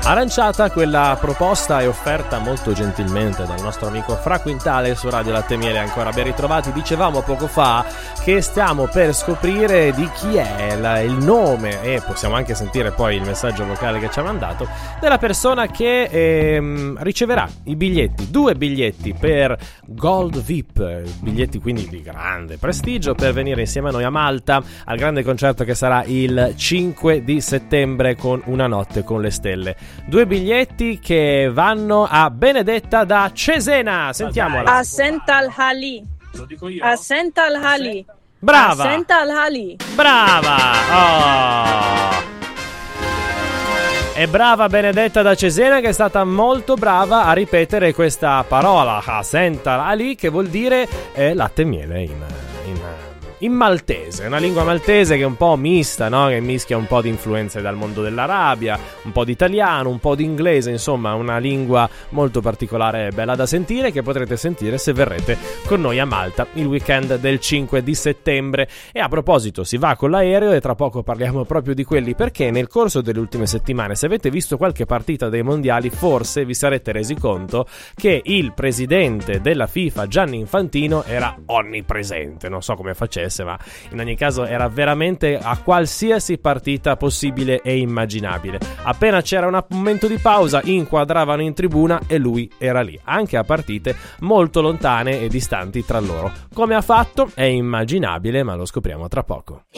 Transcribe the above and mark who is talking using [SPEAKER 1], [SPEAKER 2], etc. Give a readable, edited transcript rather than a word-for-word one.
[SPEAKER 1] Aranciata quella proposta e offerta molto gentilmente dal nostro amico Fra Quintale su Radio Latte e Miele. Ancora ben ritrovati. Dicevamo poco fa che stiamo per scoprire di chi è il nome, e possiamo anche sentire poi il messaggio vocale che ci ha mandato, della persona che riceverà i biglietti, 2 biglietti per Gold VIP, biglietti quindi di grande prestigio per venire insieme a noi a Malta al grande concerto che sarà il 5 di settembre con Una notte con le stelle. 2 biglietti che vanno a Benedetta da Cesena. Sentiamola.
[SPEAKER 2] A Sental Hali.
[SPEAKER 1] Lo dico io?
[SPEAKER 2] A Sental Hali.
[SPEAKER 1] Brava.
[SPEAKER 2] A Sental Hali.
[SPEAKER 1] Brava. Oh. E brava Benedetta da Cesena, che è stata molto brava a ripetere questa parola, a Sental Hali, che vuol dire latte e miele in maltese, una lingua maltese che è un po' mista, no? Che mischia un po' di influenze dal mondo dell'Arabia, un po' di italiano, un po' di inglese, insomma una lingua molto particolare e bella da sentire, che potrete sentire se verrete con noi a Malta il weekend del 5 di settembre. E a proposito, si va con l'aereo e tra poco parliamo proprio di quelli, perché nel corso delle ultime settimane, se avete visto qualche partita dei mondiali, forse vi sarete resi conto che il presidente della FIFA, Gianni Infantino, era onnipresente, non so come facesse, ma in ogni caso era veramente a qualsiasi partita possibile e immaginabile. Appena c'era un momento di pausa, inquadravano in tribuna e lui era lì, anche a partite molto lontane e distanti tra loro. Come ha fatto è immaginabile, ma lo scopriamo tra poco.